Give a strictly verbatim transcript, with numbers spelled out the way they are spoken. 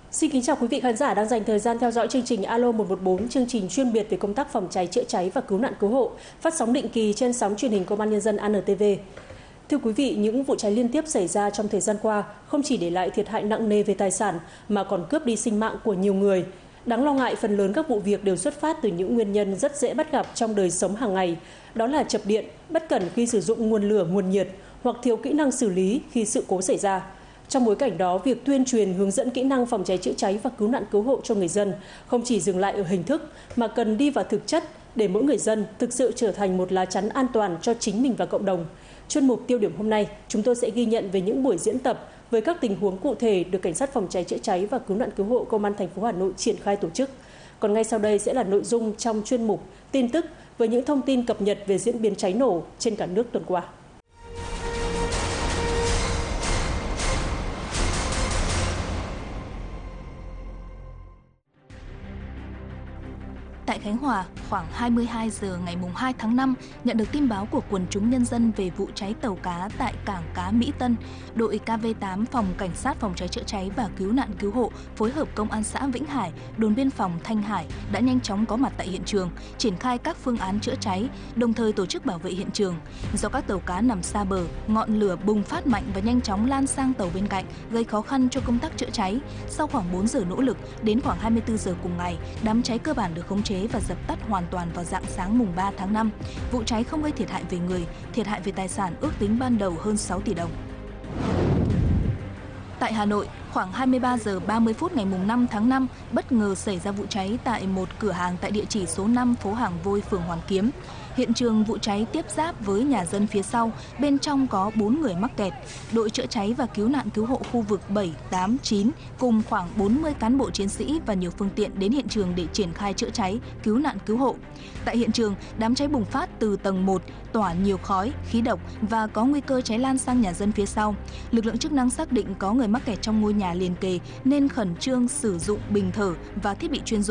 Xin kính chào quý vị khán giả đang dành thời gian theo dõi chương trình Alo một một bốn, chương trình chuyên biệt về công tác phòng cháy chữa cháy và cứu nạn cứu hộ, phát sóng định kỳ trên sóng truyền hình Công an Nhân dân a en tê vê. Thưa quý vị, những vụ cháy liên tiếp xảy ra trong thời gian qua không chỉ để lại thiệt hại nặng nề về tài sản mà còn cướp đi sinh mạng của nhiều người. Đáng lo ngại, phần lớn các vụ việc đều xuất phát từ những nguyên nhân rất dễ bắt gặp trong đời sống hàng ngày, đó là chập điện, bất cẩn khi sử dụng nguồn lửa, nguồn nhiệt hoặc thiếu kỹ năng xử lý khi sự cố xảy ra. Trong bối cảnh đó, việc tuyên truyền hướng dẫn kỹ năng phòng cháy chữa cháy và cứu nạn cứu hộ cho người dân không chỉ dừng lại ở hình thức mà cần đi vào thực chất để mỗi người dân thực sự trở thành một lá chắn an toàn cho chính mình và cộng đồng. Chuyên mục tiêu điểm hôm nay, chúng tôi sẽ ghi nhận về những buổi diễn tập với các tình huống cụ thể được Cảnh sát phòng cháy chữa cháy và cứu nạn cứu hộ Công an thành phố Hà Nội triển khai tổ chức. Còn ngay sau đây sẽ là nội dung trong chuyên mục tin tức với những thông tin cập nhật về diễn biến cháy nổ trên cả nước tuần qua. Tại Khánh Hòa, khoảng hai mươi hai giờ ngày hai tháng năm, nhận được tin báo của quần chúng nhân dân về vụ cháy tàu cá tại cảng cá Mỹ Tân. Đội K V tám Phòng Cảnh sát phòng cháy chữa cháy và cứu nạn cứu hộ phối hợp Công an xã Vĩnh Hải, đồn biên phòng Thanh Hải đã nhanh chóng có mặt tại hiện trường, triển khai các phương án chữa cháy, đồng thời tổ chức bảo vệ hiện trường. Do các tàu cá nằm xa bờ, ngọn lửa bùng phát mạnh và nhanh chóng lan sang tàu bên cạnh, gây khó khăn cho công tác chữa cháy. Sau khoảng bốn giờ nỗ lực, đến khoảng hai mươi tư giờ cùng ngày, đám cháy cơ bản được khống chế và dập tắt hoàn toàn vào rạng sáng mùng ba tháng năm. Vụ cháy không gây thiệt hại về người, thiệt hại về tài sản ước tính ban đầu hơn sáu tỷ đồng. Tại Hà Nội, khoảng hai mươi ba giờ ba mươi phút ngày mùng năm tháng năm, bất ngờ xảy ra vụ cháy tại một cửa hàng tại địa chỉ số năm phố Hàng Vôi, phường Hoàn Kiếm. Hiện trường vụ cháy tiếp giáp với nhà dân phía sau, bên trong có bốn người mắc kẹt. Đội chữa cháy và cứu nạn cứu hộ khu vực bảy, tám, chín cùng khoảng bốn mươi cán bộ chiến sĩ và nhiều phương tiện đến hiện trường để triển khai chữa cháy, cứu nạn cứu hộ. Tại hiện trường, đám cháy bùng phát từ tầng một, tỏa nhiều khói, khí độc và có nguy cơ cháy lan sang nhà dân phía sau. Lực lượng chức năng xác định có người mắc kẹt trong ngôi nhà liền kề nên khẩn trương sử dụng bình thở và thiết bị chuyên dụng